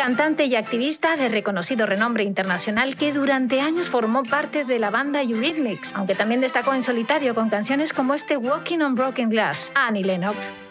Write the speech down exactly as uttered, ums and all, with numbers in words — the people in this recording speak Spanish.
cantante y activista de reconocido renombre internacional que durante años formó parte de la banda Eurythmics, aunque también destacó en solitario con canciones como este Walking on Broken Glass. Annie Lennox.